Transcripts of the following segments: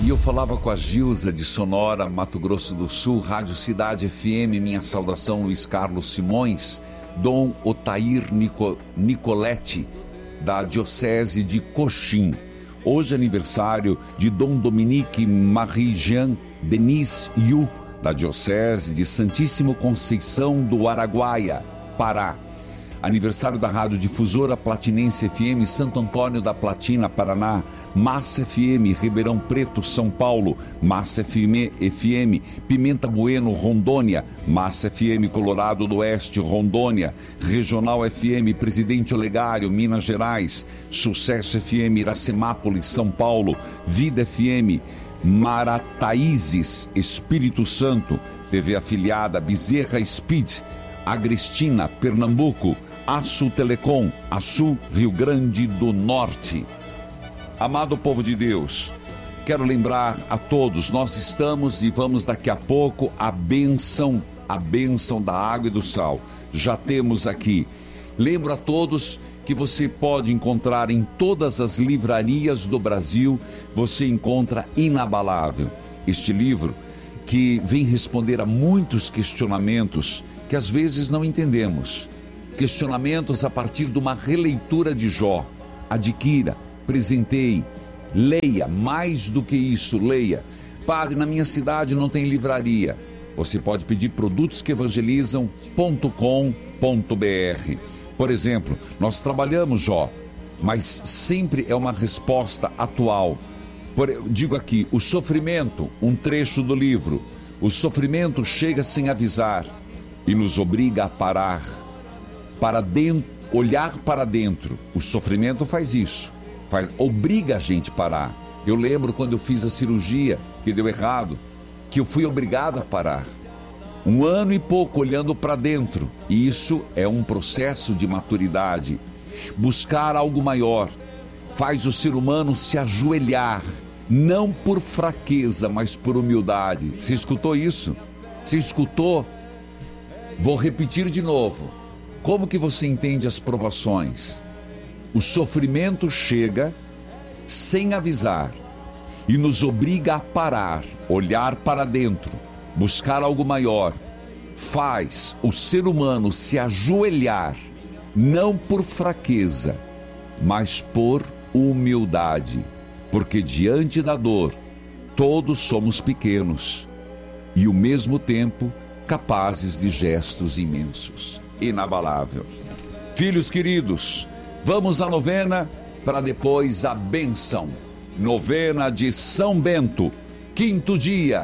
E eu falava com a Gilza de Sonora, Mato Grosso do Sul, Rádio Cidade FM, minha saudação, Luiz Carlos Simões, Dom Otair Nicoletti, da Diocese de Coxim. Hoje é aniversário de Dom Dominique Marie-Jean Denis Yu, da Diocese de Santíssimo Conceição do Araguaia, Pará. Aniversário da Rádio Difusora Platinense FM, Santo Antônio da Platina, Paraná. Massa FM, Ribeirão Preto, São Paulo. Massa FM, Pimenta Bueno, Rondônia. Massa FM, Colorado do Oeste, Rondônia. Regional FM, Presidente Olegário, Minas Gerais. Sucesso FM, Iracemápolis, São Paulo. Vida FM, Marataízes, Espírito Santo. TV afiliada, Bezerra Speed, Agrestina, Pernambuco. Açu Telecom, Açu, Rio Grande do Norte. Amado povo de Deus, quero lembrar a todos, nós estamos e vamos daqui a pouco a bênção da água e do sal. Já temos aqui. Lembro a todos que você pode encontrar em todas as livrarias do Brasil, você encontra Inabalável. Este livro que vem responder a muitos questionamentos que às vezes não entendemos. Questionamentos a partir de uma releitura de Jó. Adquira, presenteie, leia, mais do que isso, leia. Padre, na minha cidade não tem livraria. Você pode pedir produtosqueevangelizam.com.br. Por exemplo, nós trabalhamos Jó, mas sempre é uma resposta atual. Digo aqui, o sofrimento, um trecho do livro. O sofrimento chega sem avisar e nos obriga a parar, olhar para dentro. O sofrimento faz isso, obriga a gente a parar. Eu lembro quando eu fiz a cirurgia, que deu errado, que eu fui obrigado a parar. 1 ano e pouco olhando para dentro. E isso é um processo de maturidade. Buscar algo maior faz o ser humano se ajoelhar, não por fraqueza, mas por humildade. Você escutou isso? Você escutou? Vou repetir de novo. Como que você entende as provações? O sofrimento chega sem avisar e nos obriga a parar, olhar para dentro, buscar algo maior. Faz o ser humano se ajoelhar, não por fraqueza, mas por humildade, porque diante da dor, todos somos pequenos e ao mesmo tempo capazes de gestos imensos. Inabalável. Filhos queridos, vamos à novena para depois a bênção. Novena de São Bento, 5º dia.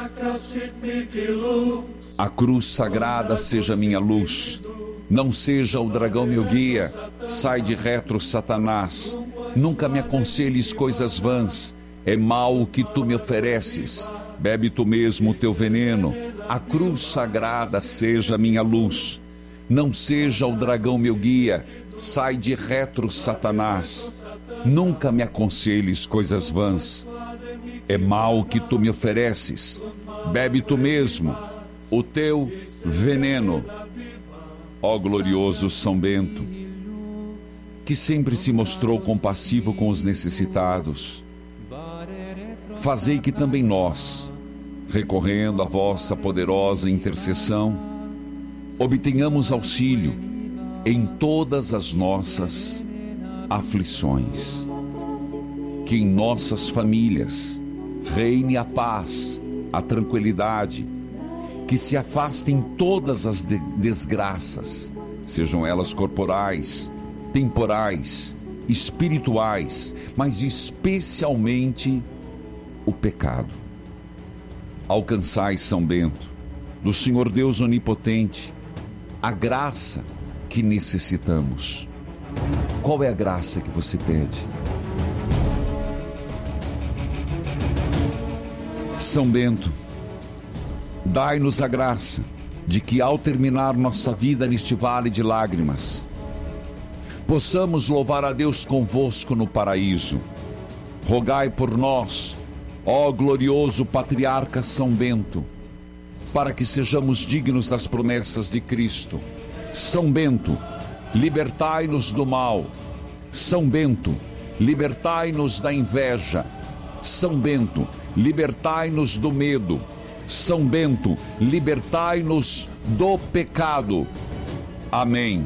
A cruz sagrada seja minha luz, não seja o dragão meu guia. Sai de retro, Satanás, nunca me aconselhes coisas vãs. É mal o que tu me ofereces, bebe tu mesmo o teu veneno. A cruz sagrada seja minha luz, não seja o dragão meu guia. Sai de retro, Satanás, nunca me aconselhes coisas vãs. É mal que tu me ofereces, bebe tu mesmo o teu veneno. Ó glorioso São Bento, que sempre se mostrou compassivo com os necessitados, fazei que também nós, recorrendo à vossa poderosa intercessão, obtenhamos auxílio em todas as nossas aflições. Que em nossas famílias reine a paz, a tranquilidade, que se afastem todas as desgraças, sejam elas corporais, temporais, espirituais, mas especialmente o pecado. Alcançai, São Bento, do Senhor Deus Onipotente, a graça que necessitamos. Qual é a graça que você pede? São Bento, dai-nos a graça de que, ao terminar nossa vida neste vale de lágrimas, possamos louvar a Deus convosco no paraíso. Rogai por nós, ó glorioso patriarca São Bento, para que sejamos dignos das promessas de Cristo. São Bento, libertai-nos do mal. São Bento, libertai-nos da inveja. São Bento, libertai-nos do medo. São Bento, libertai-nos do pecado. Amém.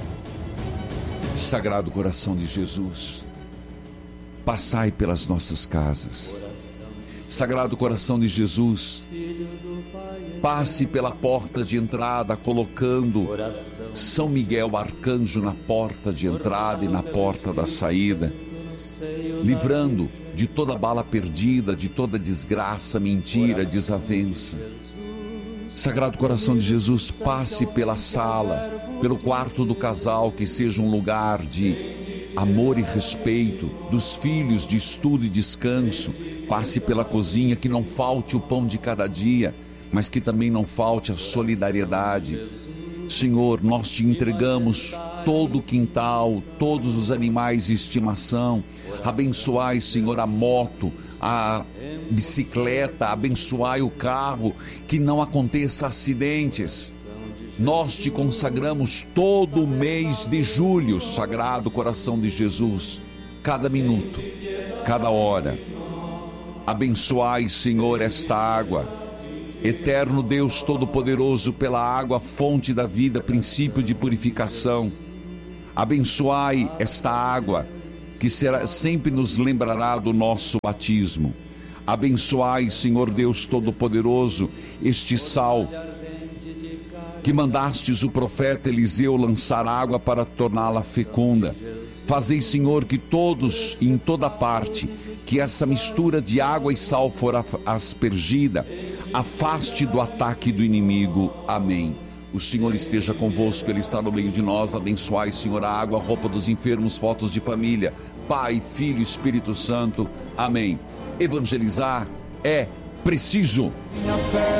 Sagrado coração de Jesus, passai pelas nossas casas. Sagrado coração de Jesus, passe pela porta de entrada, colocando São Miguel Arcanjo na porta de entrada e na porta da saída, livrando de toda bala perdida, de toda desgraça, mentira, desavença. Sagrado coração de Jesus, passe pela sala, pelo quarto do casal, que seja um lugar de amor e respeito, dos filhos, de estudo e descanso. Passe pela cozinha, que não falte o pão de cada dia, mas que também não falte a solidariedade. Senhor, nós te entregamos todo o quintal, todos os animais de estimação. Abençoai, Senhor, a moto, a bicicleta, abençoai o carro, que não aconteça acidentes. Nós te consagramos todo o mês de julho, Sagrado Coração de Jesus, cada minuto, cada hora. Abençoai, Senhor, esta água. Eterno Deus Todo-Poderoso, pela água, fonte da vida, princípio de purificação. Abençoai esta água, que sempre nos lembrará do nosso batismo. Abençoai, Senhor Deus Todo-Poderoso, este sal, que mandastes o profeta Eliseu lançar água para torná-la fecunda. Fazei, Senhor, que todos, em toda parte, que essa mistura de água e sal for aspergida, afaste do ataque do inimigo. Amém. O Senhor esteja convosco, Ele está no meio de nós. Abençoai, Senhor, a água, a roupa dos enfermos, fotos de família, Pai, Filho e Espírito Santo. Amém. Evangelizar é preciso. Minha fé